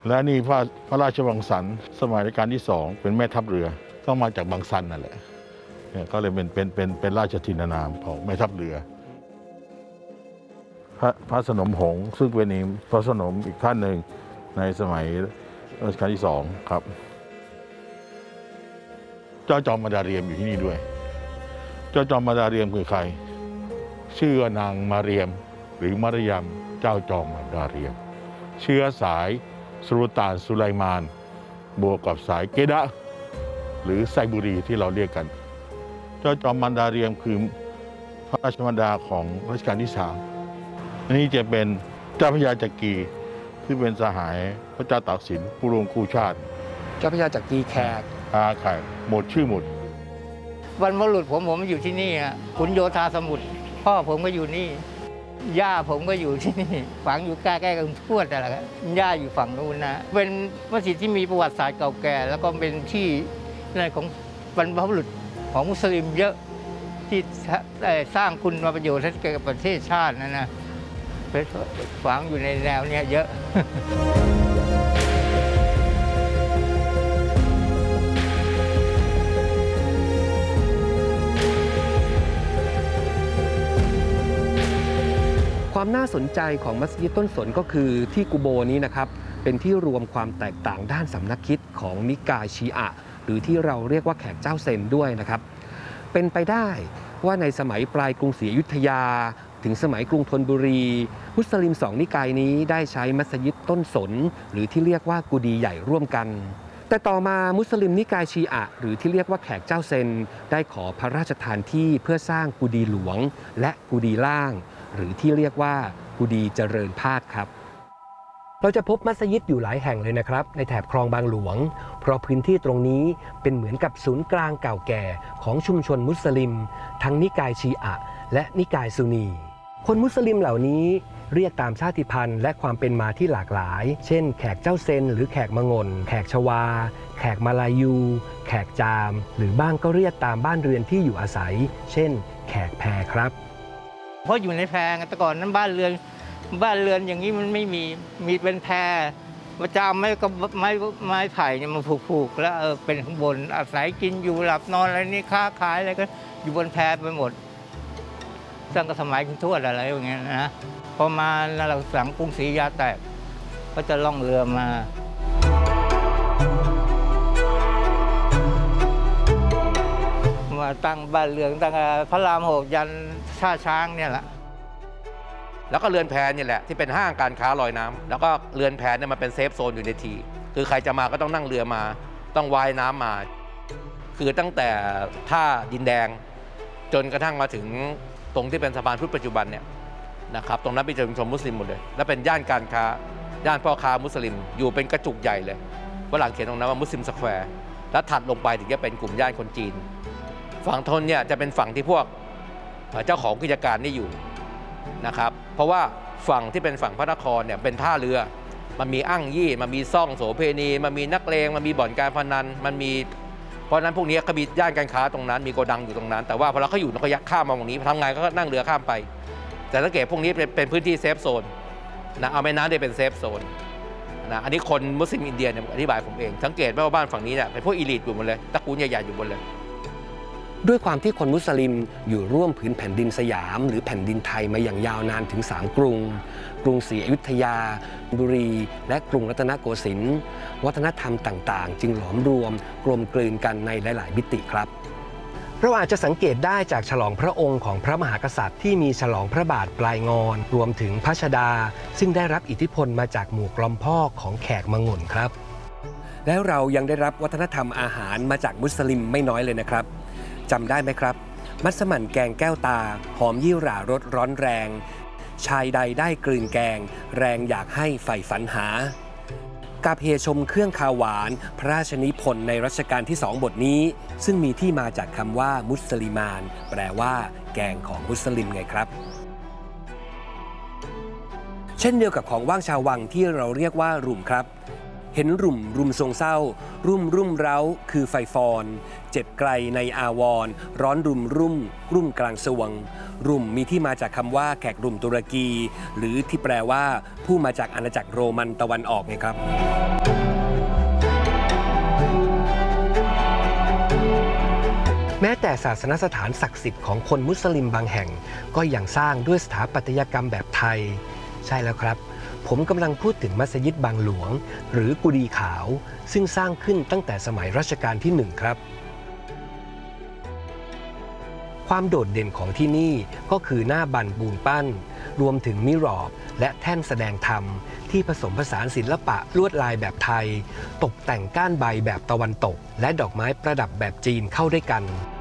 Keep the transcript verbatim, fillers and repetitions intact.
และนี่พระพระราชวังสันสมัยรัชกาลที่สองเป็นแม่ทัพเรือต้องมาจากบางสันนั่นแหละเนี่ยก็เลยเป็นเป็นเป็นเป็นราชทินานามของแม่ทัพเรือพระพระสนมหงส์ซึ่งเป็นพระสนมอีกท่านหนึ่งในสมัยรัชกาลที่สองครับเจ้าจอมมาดาเรียมอยู่ที่นี่ด้วยเจ้าจอมมาดาเรียมคือใครชื่อนางมาเรียมหรือมารยมเจ้าจอมมาดาเรียมเชื้อสายสุลต่านสุไลมานบวกกับสายเกดะหรือไซบุรีที่เราเรียกกันเจ้าจอมมันดาเรียมคือพระราชมารดาของรัชกาลที่สามนี่จะเป็นเจ้าพระยาจักรีที่เป็นสหายพระเจ้าตากสินผู้รวงคู่ชาติเจ้าพระยาจักรีแขกอาแขกหมดชื่อหมดบรรพบุรุษผมผมอยู่ที่นี่ขุนโยธาสมุทรพ่อผมก็อยู่นี่ย่าผมก็อยู่ที่นี่ฝังอยู่ใกล้ๆกับทวดอะไรครับย่าอยู่ฝั่งนู้นนะเป็นมัสยิดที่มีประวัติศาสตร์เก่าแก่แล้วก็เป็นที่ในของบรรพบุรุษของมุสลิมเยอะที่สร้างคุณประโยชน์ให้กับประเทศชาตินะนะเป็นฝังอยู่ในแนวนี้เยอะความน่าสนใจของมัสยิดต้นสนก็คือที่กุโบนี้นะครับเป็นที่รวมความแตกต่างด้านสำนักคิดของนิกายชีอะหรือที่เราเรียกว่าแขกเจ้าเซนด้วยนะครับเป็นไปได้ว่าในสมัยปลายกรุงศรีอยุธยาถึงสมัยกรุงธนบุรีมุสลิมสองนิกายนี้ได้ใช้มัสยิดต้นสนหรือที่เรียกว่ากุฏิใหญ่ร่วมกันแต่ต่อมามุสลิมนิกายชีอะหรือที่เรียกว่าแขกเจ้าเซนได้ขอพระราชทานที่เพื่อสร้างกุฏิหลวงและกุฏิล่างหรือที่เรียกว่ากุฏิเจริญพาดครับเราจะพบมัสยิดอยู่หลายแห่งเลยนะครับในแถบคลองบางหลวงเพราะพื้นที่ตรงนี้เป็นเหมือนกับศูนย์กลางเก่าแก่ของชุมชนมุสลิมทั้งนิกายชีอะและนิกายซุนนีคนมุสลิมเหล่านี้เรียกตามชาติพันธุ์และความเป็นมาที่หลากหลายเช่นแขกเจ้าเซนหรือแขกมะงนแขกชวาแขกมาลายู แขกจามหรือบ้างก็เรียกตามบ้านเรือนที่อยู่อาศัยเช่นแขกแพรครับเพราะอยู่ในแพแต่ก่อนนั้นบ้านเรือนบ้านเรือนอย่างนี้มันไม่มีมีเป็นแพประจำไม่ก็ไม้ไม้ไผ่เนี่ยมาผูกๆแล้วเออเป็นข้างบนอาศัยกินอยู่หลับนอนอะไรนี่ค้าขายอะไรก็อยู่บนแพไปหมดตั้งแต่สมัยคุณทวดอะไรอย่างเงี้ยนะพอมาหลังหลังกรุงศรีอยุธยาแตกก็จะล่องเรือมามาตั้งบ้านเรือนตั้งพระรามหกยันท่าช้างเนี่ยแหละแล้วก็เรือนแพนี่แหละที่เป็นห้างการค้าลอยน้ำแล้วก็เรือนแพเนี่ยมันเป็นเซฟโซนอยู่ในทีคือใครจะมาก็ต้องนั่งเรือมาต้องว่ายน้ำมาคือตั้งแต่ท่าดินแดงจนกระทั่งมาถึงตรงที่เป็นสะพานพุทธปัจจุบันเนี่ยนะครับตรงนั้นเป็นชุมชนมุสลิมหมดเลยและเป็นย่านการค้าย่านพ่อค้ามุสลิมอยู่เป็นกระจุกใหญ่เลยฝรั่งเขียนตรงนั้นว่ามุสลิมสแควร์แล้วถัดลงไปถึงจะเป็นกลุ่มย่านคนจีนฝั่งทนเนี่ยจะเป็นฝั่งที่พวกเจ้าของกิจการนี่อยู่นะครับเพราะว่าฝั่งที่เป็นฝั่งพระนครเนี่ยเป็นท่าเรือมันมีอั่งยี่มันมีซ่องโสเพณีมันมีนักเลงมันมีบ่อนการพนันมันมีเพราะนั้นพวกนี้เขามีย่านการค้าตรงนั้นมีโกดังอยู่ตรงนั้นแต่ว่าพอเราเขาอยู่เขายักข้ามมาตรงนี้ทำงานก็นั่งเรือข้ามไปแต่สังเกตพวกนี้เป็นพื้นที่เซฟโซนนะเอาแม่น้ำได้เป็นเซฟโซนนะอันนี้คนมุสลิมอินเดียเนี่ยอธิบายผมเองสังเกตว่าบ้านฝั่งนี้เนี่ยเป็นพวกอีลิทอยู่หมดเลยตระกูลใหญ่ๆอยู่หมดเลยด้วยความที่คนมุสลิมอยู่ร่วมผืนแผ่นดินสยามหรือแผ่นดินไทยมาอย่างยาวนานถึงสามกรุงกรุงศรีอยุธยาบุรีและกรุงรัตนโกสินทร์วัฒนธรรมต่างๆจึงหลอมรวมกลมกลืนกันในหลายๆมิติครับเราอาจจะสังเกตได้จากฉลองพระองค์ของพระมหากษัตริย์ที่มีฉลองพระบาทปลายงอนรวมถึงพระชดาซึ่งได้รับอิทธิพลมาจากหมู่กลอมพ่อของแขกมงนครับแล้วเรายังได้รับวัฒนธรรมอาหารมาจากมุสลิมไม่น้อยเลยนะครับจำได้ไหมครับมัสมั่นแกงแก้วตาหอมยี่หร่ารสร้อนแรงชายใดได้กลืนแกงแรงอยากให้ใฝ่ฝันหากาบเฮชมเครื่องคาวหวานพระราชนิพนธ์ในรัชกาลที่สองบทนี้ซึ่งมีที่มาจากคำว่ามุสลิมานแปลว่าแกงของมุสลิมไงครับเช่นเดียวกับของว่างชาววังที่เราเรียกว่ารุมครับเห็นรุ่มรุมทรงเศร้ารุ่มรุ่มเร้าคือไฟฟอนเจ็บไกลในอาวรร้อนรุมรุ่มรุ่มกลางสวงรุมมีที่มาจากคำว่าแขกรุมตุรกี หรือที่แปลว่าผู้มาจากอาณาจักรโรมันตะวันออกไงครับแม้แต่ศาสนสถานศักดิ์สิทธิ์ของคนมุสลิมบางแห่งก็ยังสร้างด้วยสถาปัตยกรรมแบบไทยใช่แล้วครับผมกำลังพูดถึงมัสยิดบางหลวงหรือกุดีขาวซึ่งสร้างขึ้นตั้งแต่สมัยรัชกาลที่หนึ่งครับความโดดเด่นของที่นี่ก็คือหน้าบันปูนปั้นรวมถึงมิรอบและแท่นแสดงธรรมที่ผสมผสานศิลปะลวดลายแบบไทยตกแต่งก้านใบแบบตะวันตกและดอกไม้ประดับแบบจีนเข้าด้วยกัน